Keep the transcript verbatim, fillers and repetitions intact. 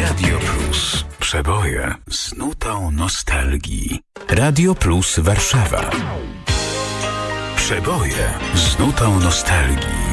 Radio Plus. Przeboje z nutą nostalgii. Radio Plus Warszawa. Przeboje z nutą nostalgii.